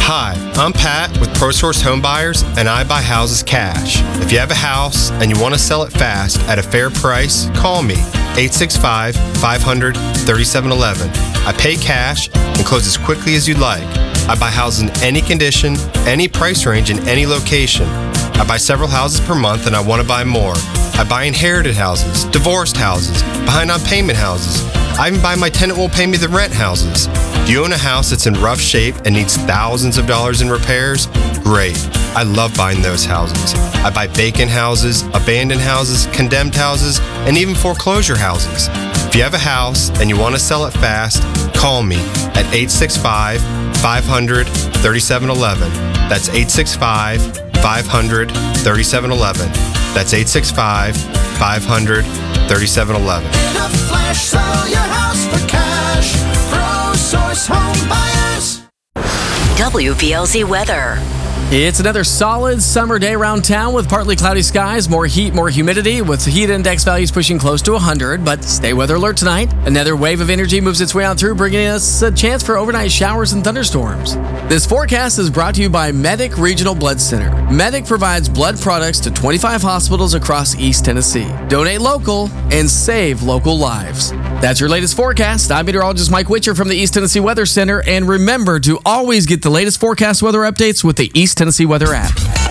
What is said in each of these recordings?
Hi, I'm Pat with ProSource Home Buyers, and I buy houses cash. If you have a house and you want to sell it fast at a fair price, call me, 865-500-3711. I pay cash and close as quickly as you'd like. I buy houses in any condition, any price range, in any location. I buy several houses per month and I want to buy more. I buy inherited houses, divorced houses, behind on payment houses. I even buy my tenant won't pay me the rent houses. Do you own a house that's in rough shape and needs thousands of dollars in repairs? Great. I love buying those houses. I buy vacant houses, abandoned houses, condemned houses, and even foreclosure houses. If you have a house and you want to sell it fast, call me at 865-500-3711. That's 865-500-3711. That's 865-500-3711. In a flash, sell your house for cash. ProSource Home Buyers. WVLZ weather. It's another solid summer day around town with partly cloudy skies, more heat, more humidity, with heat index values pushing close to 100. But stay weather alert tonight. Another wave of energy moves its way on through, bringing us a chance for overnight showers and thunderstorms. This forecast is brought to you by Medic Regional Blood Center. Medic provides blood products to 25 hospitals across East Tennessee. Donate local and save local lives. That's your latest forecast. I'm meteorologist Mike Witcher from the East Tennessee Weather Center. And remember to always get the latest forecast weather updates with the East Tennessee Weather app.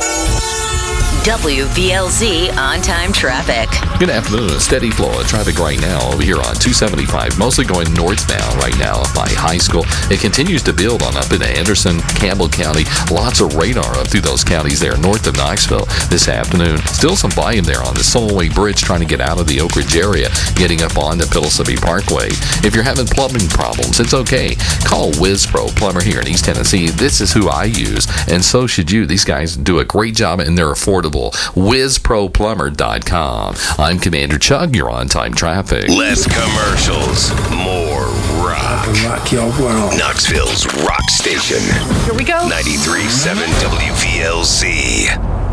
WVLZ on-time traffic. Good afternoon. A steady flow of traffic right now over here on 275, mostly going northbound right now by High School. It continues to build on up into Anderson, Campbell County. Lots of radar up through those counties there north of Knoxville this afternoon. Still some volume there on the Solway Bridge trying to get out of the Oak Ridge area, getting up on the Pillsbury Parkway. If you're having plumbing problems, it's okay. Call Whiz Pro Plumber here in East Tennessee. This is who I use, and so should you. These guys do a great job, and they're affordable. WizProPlumber.com. I'm Commander Chug. You're on time traffic. Less commercials, more rock. Rock your world. Knoxville's rock station. Here we go. 93.7 WVLZ.